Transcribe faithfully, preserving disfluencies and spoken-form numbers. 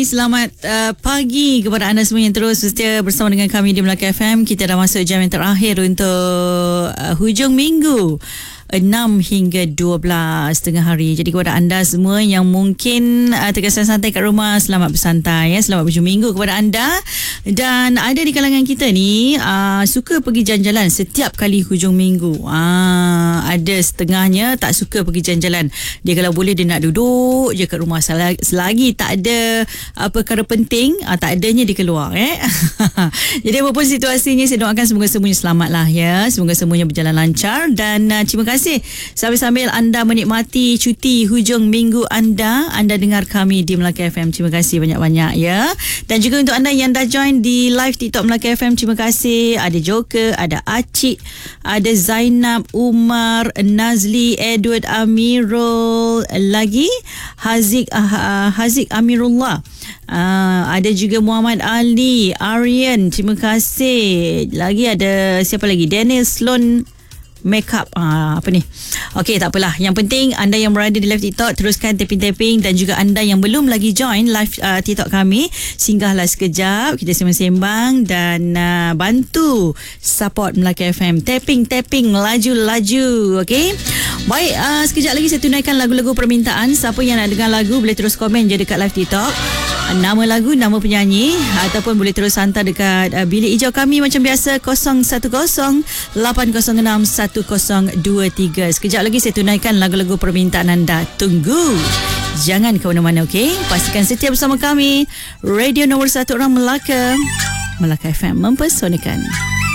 Selamat uh, pagi kepada anda semua yang terus setia bersama dengan kami di Melaka F M. Kita dah masuk jam yang terakhir untuk uh, hujung minggu enam hingga dua belas tengah hari. Jadi kepada anda semua yang mungkin uh, terkesan santai kat rumah, selamat bersantai ya. Selamat hujung minggu kepada anda. Dan ada di kalangan kita ni uh, suka pergi jalan-jalan setiap kali hujung minggu. Uh, ada setengahnya tak suka pergi jalan-jalan. Dia kalau boleh dia nak duduk je kat rumah. Selagi tak ada apa perkara penting, uh, tak adanya dia keluar eh. Jadi apapun situasinya, saya doakan semoga semuanya selamat lah ya. Semoga semuanya berjalan lancar. Dan uh, terima kasih sambil-sambil anda menikmati cuti hujung minggu anda, anda dengar kami di Melaka F M. Terima kasih banyak-banyak ya. Dan juga untuk anda yang dah join di live TikTok Melaka F M, terima kasih. Ada Joker, ada Acik, ada Zainab, Umar, Nazli, Edward, Amirul, lagi Haziq uh, Haziq Amirullah. Uh, ada juga Muhammad Ali, Aryan, terima kasih. Lagi ada siapa lagi? Daniel Sloan Makeup ah, apa ni. Okey, tak apalah. Yang penting anda yang berada di live TikTok teruskan tapping-tapping, dan juga anda yang belum lagi join live uh, TikTok kami, singgahlah sekejap, kita sembang-sembang dan uh, bantu support Melaka F M. Tapping-tapping laju-laju. Okey. Baik, uh, sekejap lagi saya tunaikan lagu-lagu permintaan. Siapa yang nak dengar lagu boleh terus komen je dekat live TikTok, nama lagu, nama penyanyi, ataupun boleh terus hantar dekat uh, bilik hijau kami macam biasa kosong satu kosong lapan kosong enam satu kosong dua tiga. Sekejap lagi saya tunaikan lagu-lagu permintaan anda. Tunggu. Jangan ke mana-mana, okey? Pastikan setia bersama kami. Radio nombor satu orang Melaka. Melaka F M mempersonkan.